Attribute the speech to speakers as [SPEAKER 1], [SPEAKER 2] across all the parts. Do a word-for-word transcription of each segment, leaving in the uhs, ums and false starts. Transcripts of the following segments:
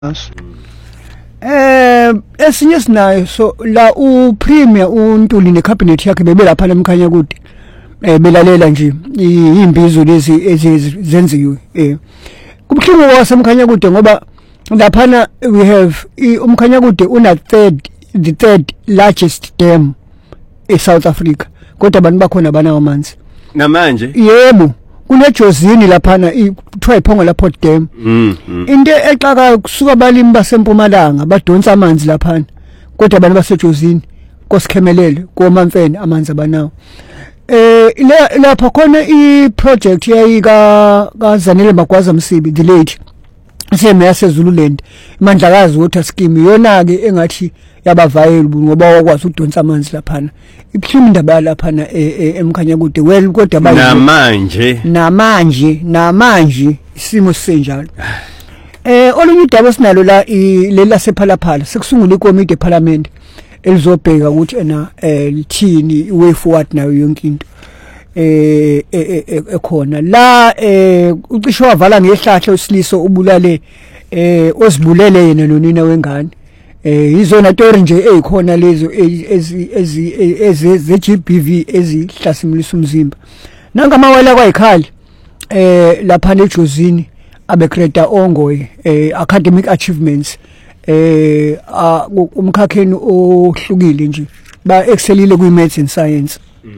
[SPEAKER 1] Eh esinye sinayo so la u premier uNtuli ne cabinet yakhe bebelapha lemkhanya kude eh belalela nje imbizo lezi ezenziwe eh kubhlungu wasemkhanya kude ngoba laphana we have umkhanya kude una third the third largest dam e South Africa kodwa abantu bakhona bana amanzi
[SPEAKER 2] namanje
[SPEAKER 1] yebo kunejozini laphana kuthiwa iphongo la Port Dam into exaka kusuka abalimi basempumalanga badonsa amanzi laphana kodwa abantu basejozini kosikhemelele koMamfene amanzi abanawo eh lapha khona i project yayika kaZanele Magwaza Msibi the late seme yaseZululand imandlakazi water scheme yona ke engathi yabavayeli ngoba wakwazi ukudonsa amanzi laphana ibuhlungu indaba laphana emkhanya kude well kodwa bayi
[SPEAKER 2] namanje
[SPEAKER 1] namanje namanje isimo senjalo eh olunye idaba sinalo la lela sephalaphala sekusungula ikomiti eParliament elizobheka ukuthi ena eh lithini way forward nayo yonke into eh ekhona la eh ucishe wavala ngehlahla usiliso ubulale eh osibulele yena nonina wengane eh izona tori nje ezikhona lezo ezi ezi ze G B V ezihlasimulisa umzimba nangamawela kwayikhali eh lapha nejozini abekreda ongoye eh academic achievements eh umkhakheni ohlukile nje ba excelile kwi maths and science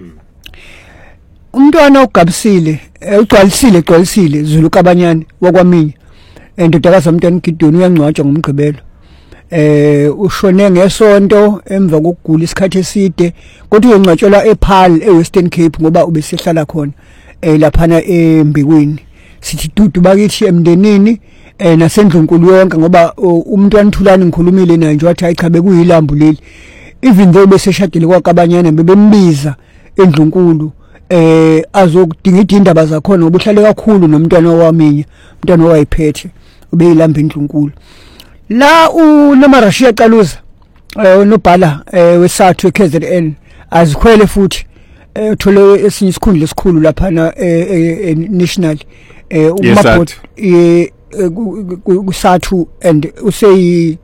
[SPEAKER 1] umntwana ugabisile ugcwalisile ugcwalisile Zulu Kabanyane wakwaminya endodakazi umntwana Gidoni uyangcwatshwa ngomgqibelo eh ushone ngesonto emva kokugula isikhathi eside kodwa uyongcwatshelwa ePaarl eWestern Cape ngoba ubesehlala khona eh laphana eMbikweni sithi dudu bakithi emndenini eh nasendlunkulu yonke ngoba umntwana Thulani ngikhulumile naye nje wathi ayichabe kuyilambu leli even though beseshadile kwaKabanyana bebembiza endlunkulu eh azokudinga indaba zakhona ngoba uhlale kakhulu nomntwana waminya umntwana wayiphethe ubeyilamba endlunkulu la uNomarashia Qaluza eh nobhala eh wesathu eK Z N azikhwele futhi eh uthole esinye isikhundla esikhulu lapha na national eh umabhot eh kusathu and usey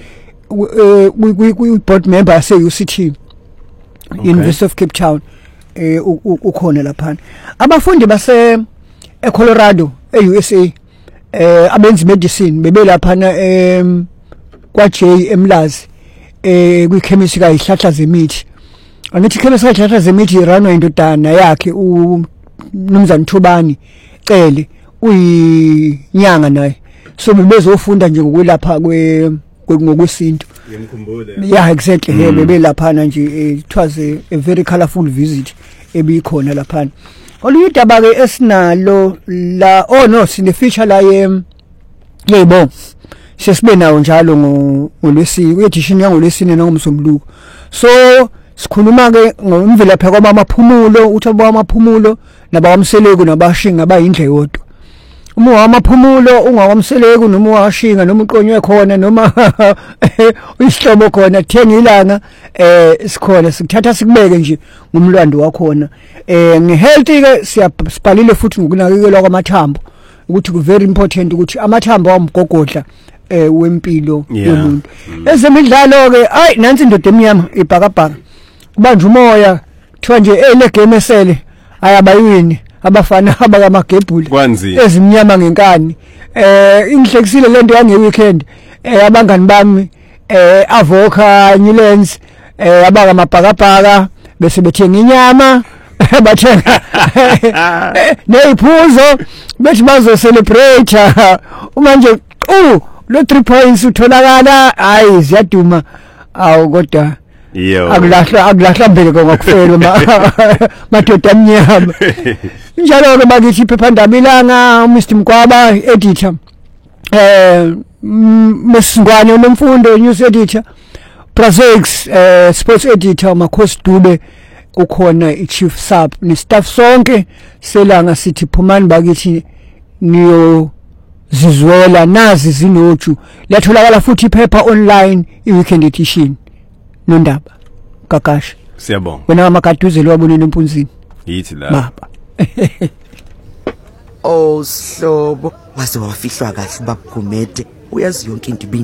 [SPEAKER 1] we board member say U C T University of Cape Town eh ukhona lapha abafundi base eColorado eU S A eh abenzi medicine bebelapha na em kwa J Emlazi eh kwi chemistry kayihlahla zemithi angithi chemistry kayihlahla zemithi iranwa indodana yakhe uMnumzana Thubani Cele uyinyanga naye so bebezofunda nje ngokwelapha kwe ngokwesintu
[SPEAKER 2] ngimkhumbule
[SPEAKER 1] yeah exactly mm. bebelapha nje it was a, a very colorful visit ebikhona lapha oluyidaba ke esinalo la oh no sine feature la ye yebo sesibe nawo njalo ngolwesini kuyedishini yangolwesini nangomsombuluko so sikhuluma ke ngomvelapha kwamaphumulo uthi abamaphumulo nabawamseleko nabashinga abayindle yodwa uma wamaphumulo ungawamseleko noma washinga noma uqonywe khona noma uyihlobo khona thenga ilanga eh sikhona sikuthatha sikubeke nje ngumlwando wakhona eh ngehealthy ke siyabhalile futhi ngokunakekelwa kwamathambo ukuthi ku very important ukuthi amathambo awumgogodla eh wempilo yomuntu ezemidlalo ke ay nansi indoda emnyama ibhakabhaka kubanje umoya kuthiwa nje ele game esele ayabayini abafana abakamagebhuli ezimnyama ngenkani eh ingihlekisile lento yange weekend eh abangani bami eh Avoka Newlands eh abaka mabhakabhaka bese bethenga inyama bathenga neziphuzo bethi bazo celebrate manje uh lo three points utholakala hayi ziyaduma awu kodwa
[SPEAKER 2] yo
[SPEAKER 1] akulahla akulahla mbeleko ngokufela madoda amnyama njalo ke bakithi iphephandaba ilanga uMr Mkwaba editor eh Mesingwane nomfundo news editor Prazex eh sports editor Makhosi Dube ukhona ichief sub ni staff sonke selanga sithi phumani bakithi niyo zizwela nazi zinoju latholakala futhi iphepha online iweekend edition nondaba Kakasha
[SPEAKER 2] siyabonga
[SPEAKER 1] wena amakaduzeli wabonene empunzini
[SPEAKER 2] yithi la
[SPEAKER 1] baba
[SPEAKER 3] oh slobo waze wafihlwa kahle babugumede uyazi yonke into